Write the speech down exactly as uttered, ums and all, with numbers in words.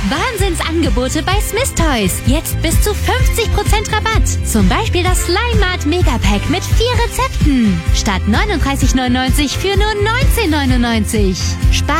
Wahnsinnsangebote bei Smith Toys. Jetzt bis zu fünfzig Prozent Rabatt. Zum Beispiel das Slime Mart Megapack mit vier Rezepten. Statt neununddreißig neunundneunzig für nur neunzehn neunundneunzig. Spar